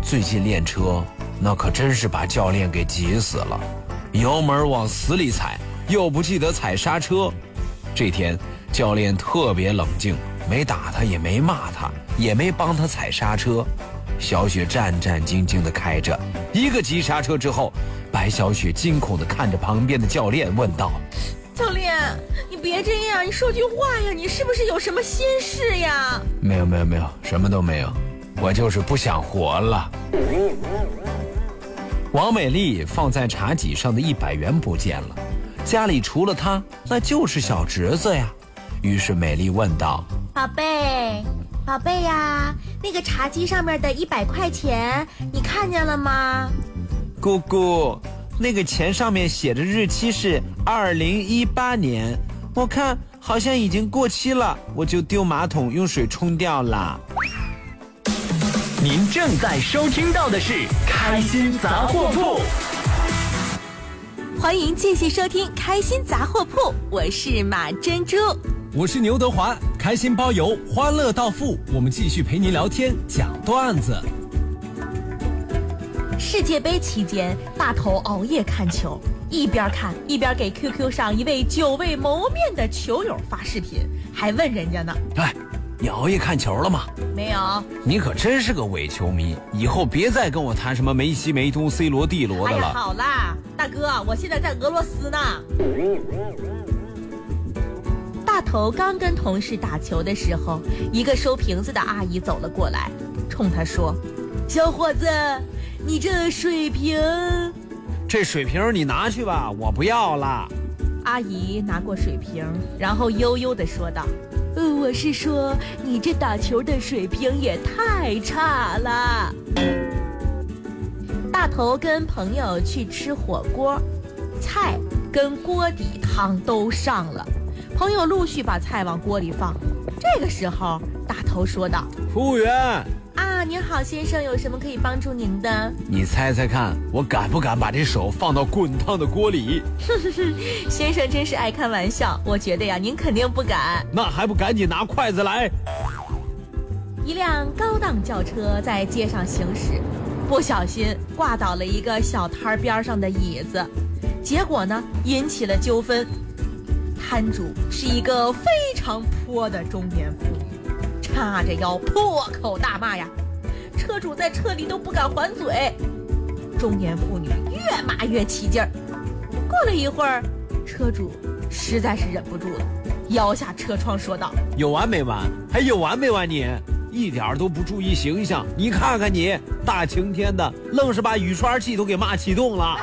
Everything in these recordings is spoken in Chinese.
最近练车，那可真是把教练给急死了，油门往死里踩，又不记得踩刹车。这天教练特别冷静，没打他，也没骂他，也没帮他踩刹车。小雪战战兢兢地开着，一个急刹车之后，白小雪惊恐地看着旁边的教练问道： 教练，你别这样，你说句话呀，你是不是有什么心事呀？ 没有，什么都没有，我就是不想活了。王美丽放在茶几上的100元不见了，家里除了她，那就是小侄子呀。于是美丽问道： 宝贝呀，那个茶几上面的100块钱你看见了吗？ 姑姑，那个钱上面写的日期是2018年，我看好像已经过期了，我就丢马桶用水冲掉了。 您正在收听到的是开心杂货铺， 欢迎继续收听开心杂货铺，我是马珍珠， 我是牛德华，开心包邮，欢乐到付，我们继续陪您聊天讲段子。 世界杯期间，大头熬夜看球，一边看一边给 QQ 上一位久未谋面的球友发视频，还问人家呢： 哎，你熬夜看球了吗？ 没有。 你可真是个伪球迷，以后别再跟我谈什么梅西、梅东、C 罗、D 罗的了。 哎呀，好啦，大哥，我现在在俄罗斯呢。大头刚跟同事打球的时候，一个收瓶子的阿姨走了过来，冲他说：小伙子，你这水瓶。 这水瓶你拿去吧，我不要了。 阿姨拿过水瓶，然后悠悠地说道：我是说你这打球的水平也太差了。大头跟朋友去吃火锅，菜跟锅底汤都上了，朋友陆续把菜往锅里放。这个时候大头说道： 服务员啊，您好先生，有什么可以帮助您的？ 你猜猜看，我敢不敢把这手放到滚烫的锅里？ 先生真是爱开玩笑，我觉得呀，您肯定不敢。 那还不赶紧拿筷子来！ 一辆高档轿车在街上行驶，不小心挂倒了一个小摊边上的椅子，结果呢引起了纠纷。摊主是一个非常泼的中年妇女，叉着腰破口大骂呀，车主在车里都不敢还嘴。中年妇女越骂越起劲儿。过了一会儿，车主实在是忍不住了，摇下车窗说道： 有完没完？还有完没完你？一点都不注意形象，你看看你，大晴天的愣是把雨刷器都给骂启动了。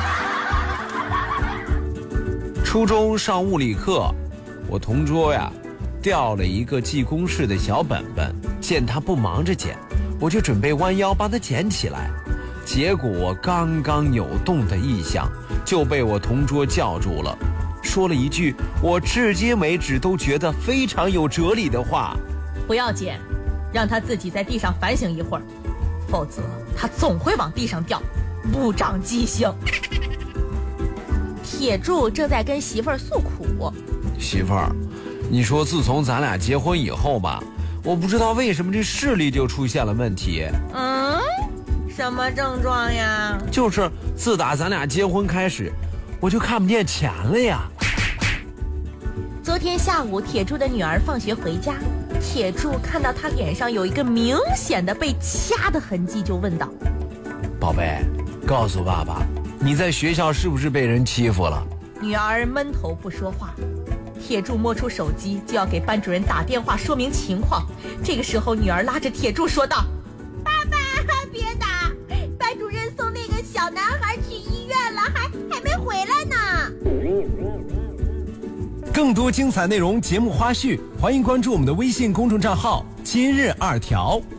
初中上物理课，我同桌呀掉了一个记公式的小本本，见他不忙着捡，我就准备弯腰帮他捡起来，结果我刚刚扭动的意向就被我同桌叫住了，说了一句我至今为止都觉得非常有哲理的话： 不要捡，让他自己在地上反省一会儿，否则他总会往地上掉，不长记性。铁柱正在跟媳妇儿诉苦： 媳妇儿，你说自从咱俩结婚以后吧，我不知道为什么这视力就出现了问题。 什么症状呀？ 就是自打咱俩结婚开始，我就看不见钱了呀。 昨天下午，铁柱的女儿放学回家，铁柱看到她脸上有一个明显的被掐的痕迹，就问道： 宝贝，告诉爸爸，你在学校是不是被人欺负了？ 女儿闷头不说话。铁柱摸出手机就要给班主任打电话说明情况，这个时候女儿拉着铁柱说道：爸爸，别打，班主任送那个小男孩去医院了，还没回来呢。 更多精彩内容节目花絮，欢迎关注我们的微信公众账号今日2条。